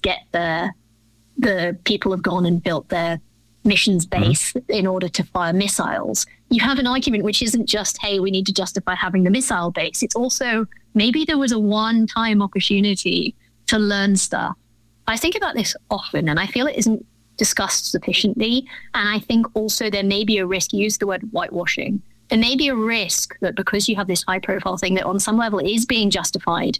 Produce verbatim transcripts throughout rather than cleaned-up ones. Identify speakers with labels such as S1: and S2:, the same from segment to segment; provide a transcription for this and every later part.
S1: get there, the people have gone and built their missions base mm-hmm. in order to fire missiles. You have an argument which isn't just, hey, we need to justify having the missile base. It's also maybe there was a one-time opportunity to learn stuff. I think about this often, and I feel it isn't discussed sufficiently. And I think also there may be a risk, you use the word whitewashing. There may be a risk that because you have this high-profile thing that on some level is being justified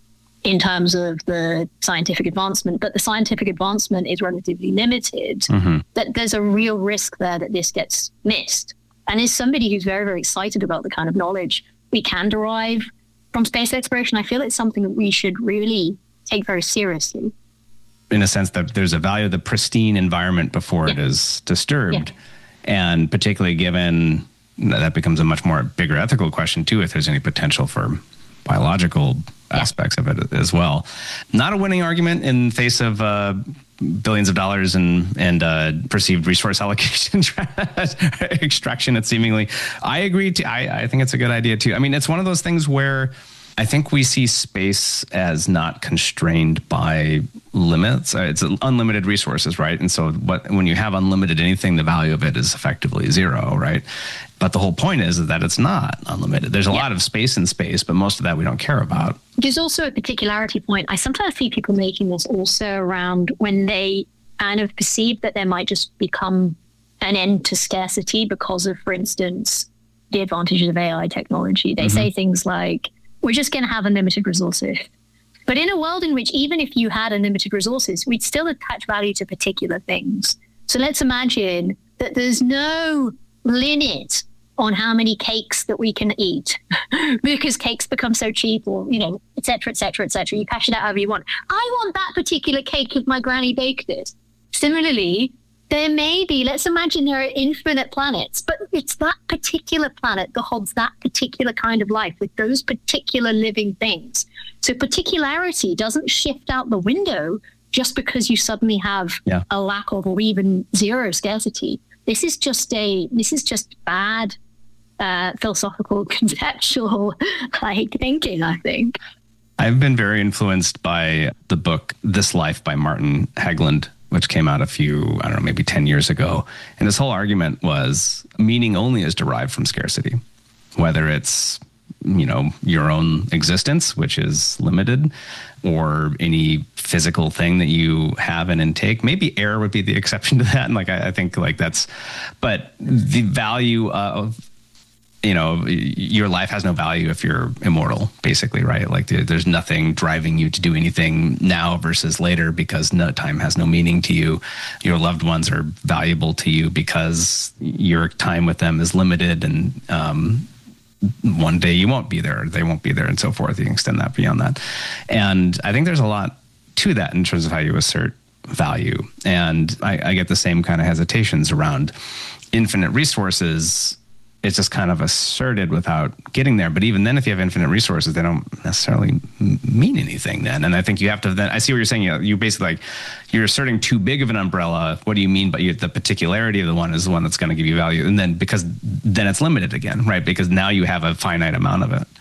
S1: in terms of the scientific advancement, but the scientific advancement is relatively limited, mm-hmm. that there's a real risk there that this gets missed. And as somebody who's very, very excited about the kind of knowledge we can derive from space exploration, I feel it's something that we should really take very seriously.
S2: In a sense that there's a value of the pristine environment before yeah. it is disturbed. Yeah. And particularly given that becomes a much more bigger ethical question too, if there's any potential for biological aspects yeah. of it as well. Not a winning argument in face of uh, billions of dollars and and uh, perceived resource allocation extraction. It seemingly, I agree. To, I I think it's a good idea too. I mean, it's one of those things where I think we see space as not constrained by limits. It's unlimited resources, right? And so what, when you have unlimited anything, the value of it is effectively zero, right? But the whole point is that it's not unlimited. There's a yeah. lot of space in space, but most of that we don't care about.
S1: There's also a particularity point. I sometimes see people making this also around when they kind of perceive that there might just become an end to scarcity because of, for instance, the advantages of A I technology. They mm-hmm. say things like, we're just going to have unlimited resources. But in a world in which even if you had unlimited resources, we'd still attach value to particular things. So let's imagine that there's no limit on how many cakes that we can eat because cakes become so cheap, or, you know, et cetera, et cetera, et cetera. You cash it out however you want. I want that particular cake if my granny baked it. Similarly, there may be, let's imagine there are infinite planets, but it's that particular planet that holds that particular kind of life with those particular living things. So particularity doesn't shift out the window just because you suddenly have yeah. a lack of or even zero scarcity. This is just a, this is just bad uh, philosophical, conceptual like thinking, I think.
S2: I've been very influenced by the book This Life by Martin Hägglund, which came out a few, I don't know, maybe ten years ago. And his whole argument was meaning only is derived from scarcity, whether it's, you know, your own existence, which is limited, or any physical thing that you have and intake. Maybe air would be the exception to that. And like, I, I think like that's, but the value of, you know, your life has no value if you're immortal, basically, right? Like there's nothing driving you to do anything now versus later because no time has no meaning to you. Your loved ones are valuable to you because your time with them is limited, and um, one day you won't be there, or they won't be there, and so forth. You can extend that beyond that. And I think there's a lot to that in terms of how you assert value. And I, I get the same kind of hesitations around infinite resources. It's just kind of asserted without getting there. But even then, if you have infinite resources, they don't necessarily mean anything then. And I think you have to then, I see what you're saying. You, know, you basically like, you're asserting too big of an umbrella. What do you mean? But you, the particularity of the one is the one that's going to give you value. And then, because then it's limited again, right? Because now you have a finite amount of it.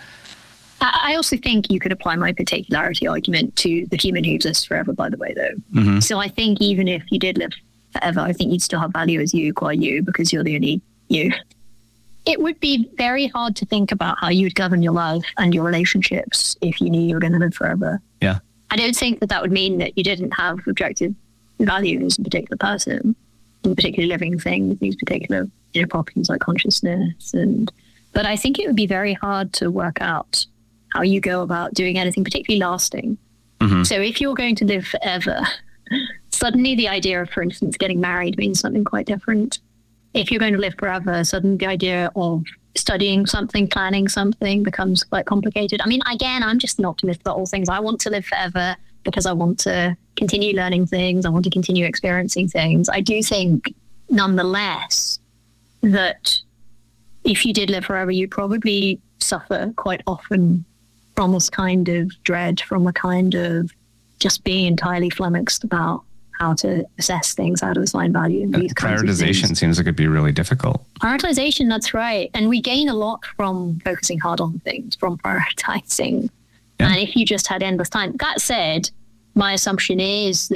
S1: I also think you could apply my particularity argument to the human who exists forever, by the way, though. Mm-hmm. So I think even if you did live forever, I think you'd still have value as you, qua you, because you're the only you. It would be very hard to think about how you would govern your life and your relationships if you knew you were going to live forever.
S2: Yeah.
S1: I don't think that that would mean that you didn't have objective value as a particular person, in a particular living thing, with these particular, you know, properties like consciousness. And but I think it would be very hard to work out how you go about doing anything particularly lasting. Mm-hmm. So if you're going to live forever, suddenly the idea of, for instance, getting married means something quite different. If you're going to live forever, suddenly the idea of studying something, planning something becomes quite complicated. I mean, again, I'm just an optimist about all things. I want to live forever because I want to continue learning things. I want to continue experiencing things. I do think, nonetheless, that if you did live forever, you'd probably suffer quite often from this kind of dread, from a kind of just being entirely flummoxed about how to assess things, how to assign value. And these
S2: prioritization seems like it'd be really difficult.
S1: Prioritization, that's right. And we gain a lot from focusing hard on things, from prioritizing. Yeah. And if you just had endless time. That said, my assumption is that